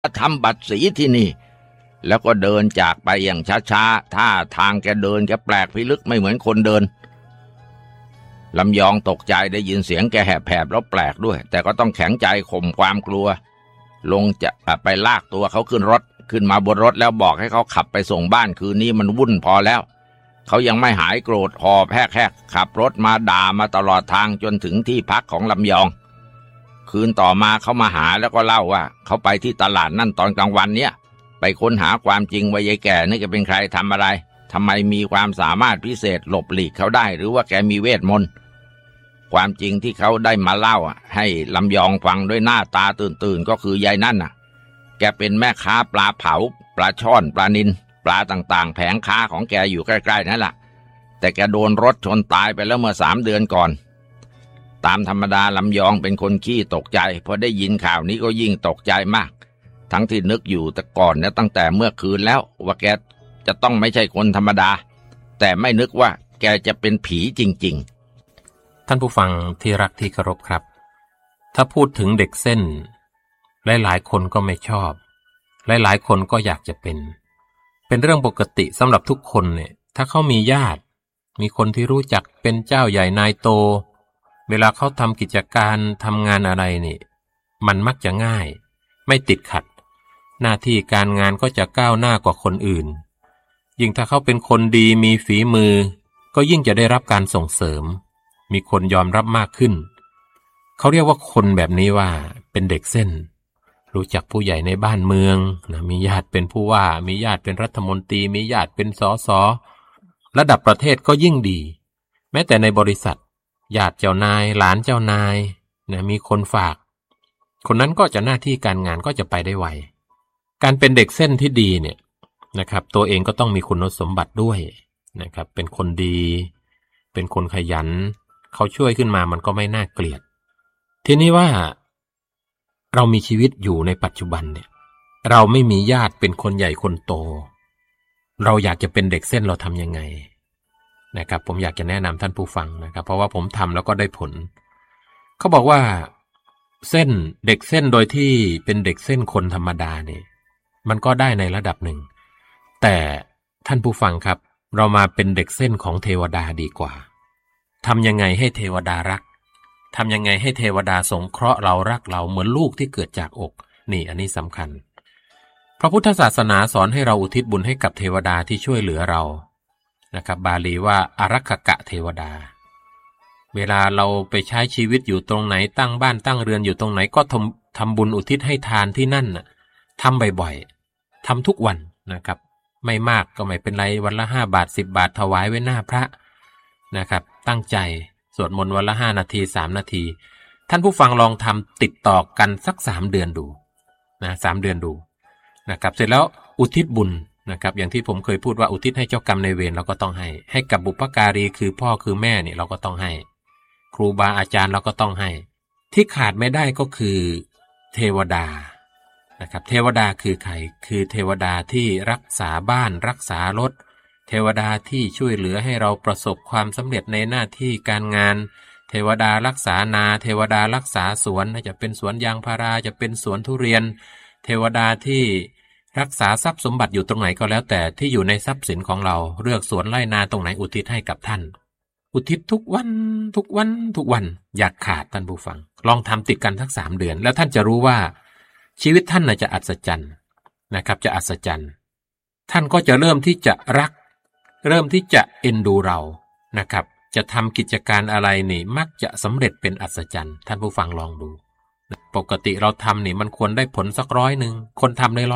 ทำบัตรสีที่นี่แล้วก็เดินจากไปอย่างช้าๆท่าทางแกเดินแกแปลกพิลึกไม่เหมือนคนเดินลำยองตกใจได้ยินเสียงแกแหบๆแล้วแปลกด้วยแต่ก็ต้องแข็งใจข่มความกลัวลงจะไปลากตัวเขาขึ้นรถขึ้นมาบนรถแล้วบอกให้เขาขับไปส่งบ้านคืนนี้มันวุ่นพอแล้วเขายังไม่หายโกรธหอบแหกขับรถมาด่ามาตลอดทางจนถึงที่พักของลำยองคืนต่อมาเขามาหาแล้วก็เล่าว่าเขาไปที่ตลาดนั่นตอนกลางวันเนี่ยไปค้นหาความจริงว่ายายแก่นี่แกเป็นใครทำอะไรทำไมมีความสามารถพิเศษหลบหลีกเขาได้หรือว่าแกมีเวทมนต์ความจริงที่เขาได้มาเล่าให้ลำยองฟังด้วยหน้าตาตื่นก็คือยายนั่นน่ะแกเป็นแม่ค้าปลาเผาปลาช่อนปลานิลปลาต่างๆแผงค้าของแกอยู่ใกล้ๆนั่นแหละแต่แกโดนรถชนตายไปแล้วเมื่อ3 เดือนก่อนตามธรรมดาลำยองเป็นคนขี้ตกใจพอได้ยินข่าวนี้ก็ยิ่งตกใจมากทั้งที่นึกอยู่แต่ก่อนเนี่ยตั้งแต่เมื่อคืนแล้วว่าแกจะต้องไม่ใช่คนธรรมดาแต่ไม่นึกว่าแกจะเป็นผีจริงๆท่านผู้ฟังที่รักที่เคารพครับถ้าพูดถึงเด็กเส้นหลายๆคนก็ไม่ชอบหลายๆคนก็อยากจะเป็นเรื่องปกติสำหรับทุกคนเนี่ยถ้าเขามีญาติมีคนที่รู้จักเป็นเจ้าใหญ่นายโตเวลาเขาทำกิจการทำงานอะไรนี่มันมักจะง่ายไม่ติดขัดหน้าที่การงานก็จะก้าวหน้ากว่าคนอื่นยิ่งถ้าเขาเป็นคนดีมีฝีมือก็ยิ่งจะได้รับการส่งเสริมมีคนยอมรับมากขึ้นเขาเรียกว่าคนแบบนี้ว่าเป็นเด็กเส้นรู้จักผู้ใหญ่ในบ้านเมืองนะมีญาติเป็นผู้ว่ามีญาติเป็นรัฐมนตรีมีญาติเป็นสสระดับประเทศก็ยิ่งดีแม้แต่ในบริษัทญาติเจ้านายหลานเจ้านายนะมีคนฝากคนนั้นก็จะหน้าที่การงานก็จะไปได้ไวการเป็นเด็กเส้นที่ดีเนี่ยนะครับตัวเองก็ต้องมีคุณสมบัติด้วยนะครับเป็นคนดีเป็นคนขยันเขาช่วยขึ้นมามันก็ไม่น่าเกลียดทีนี้ว่าเรามีชีวิตอยู่ในปัจจุบันเนี่ยเราไม่มีญาติเป็นคนใหญ่คนโตเราอยากจะเป็นเด็กเส้นเราทำยังไงนะครับผมอยากจะแนะนำท่านผู้ฟังนะครับเพราะว่าผมทำแล้วก็ได้ผลเขาบอกว่าเส้นเด็กเส้นโดยที่เป็นเด็กเส้นคนธรรมดาเนี่ยมันก็ได้ในระดับหนึ่งแต่ท่านผู้ฟังครับเรามาเป็นเด็กเส้นของเทวดาดีกว่าทำยังไงให้เทวดารักทำยังไงให้เทวดาสงเคราะห์เรารักเราเหมือนลูกที่เกิดจากอกนี่อันนี้สำคัญพระพุทธศาสนาสอนให้เราอุทิศบุญให้กับเทวดาที่ช่วยเหลือเรานะครับบาลีว่าอารักขกะเทวดาเวลาเราไปใช้ชีวิตอยู่ตรงไหนตั้งบ้านตั้งเรือนอยู่ตรงไหนก็ทำบุญอุทิศให้ทานที่นั่นน่ะทำบ่อยๆทำทุกวันนะครับไม่มากก็ไม่เป็นไรวันละ5 บาท10 บาทถวายไว้หน้าพระนะครับตั้งใจสวดมนต์วันละ5 นาที3 นาทีท่านผู้ฟังลองทำติดต่อกันสัก3 เดือนดูนะ3 เดือนดูนะครับเสร็จแล้วอุทิศบุญนะครับอย่างที่ผมเคยพูดว่าอุทิศให้เจ้ากรรมนายเวรเราก็ต้องให้กับบุพการีคือพ่อคือแม่เนี่ยเราก็ต้องให้ครูบาอาจารย์เราก็ต้องให้ที่ขาดไม่ได้ก็คือเทวดานะครับเทวดาคือใครคือเทวดาที่รักษาบ้านรักษารถเทวดาที่ช่วยเหลือให้เราประสบความสำเร็จในหน้าที่การงานเทวดารักษานาเทวดารักษาสวนจะเป็นสวนยางพาราจะเป็นสวนทุเรียนเทวดาที่รักษาทรัพย์สมบัติอยู่ตรงไหนก็แล้วแต่ที่อยู่ในทรัพย์สินของเราเลือกสวนไร่นาตรงไหนอุทิศให้กับท่านอุทิศทุกวันทุกวันทุกวันอย่าขาดท่านผู้ฟังลองทำติดกันทั้ง3 เดือนแล้วท่านจะรู้ว่าชีวิตท่านน่ะจะอัศจรรย์นะครับจะอัศจรรย์ท่านก็จะเริ่มที่จะรักเริ่มที่จะเอ็นดูเรานะครับจะทำกิจการอะไรนี่มักจะสำเร็จเป็นอัศจรรย์ท่านผู้ฟังลองดูปกติเราทำนี่มันควรได้ผลสัก100คนทำได้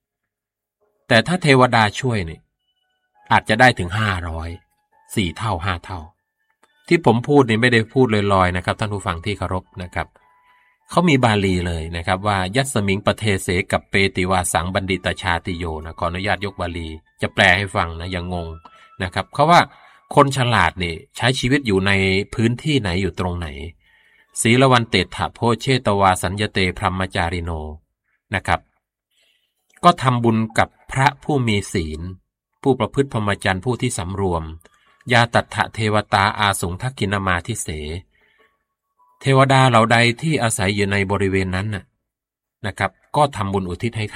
100แต่ถ้าเทวดาช่วยนี่อาจจะได้ถึง500 4 เท่า5 เท่าที่ผมพูดนี่ไม่ได้พูดลอยๆนะครับท่านผู้ฟังที่เคารพนะครับเขามีบาลีเลยนะครับว่ายัสมิงปเทเสกับเปติวาสังบัณฑิตชาติโยนะขออนุญาตยกบาลีจะแปลให้ฟังนะอย่างงงนะครับเขาว่าคนฉลาดนี่ใช้ชีวิตอยู่ในพื้นที่ไหนอยู่ตรงไหนศีลวันเตถะโพเชตวาสัญญเตพรหมจาริโนนะครับก็ทำบุญกับพระผู้มีศีลผู้ประพฤติพรหมจรรย์ผู้ที่สำรวมยาตัฏฐเทวตาอาสุงทักกินมาทิเสเทวดาเหล่าใดที่อาศัยอยู่ในบริเวณนั้นนะครับก็ทำบุญอุทิศให้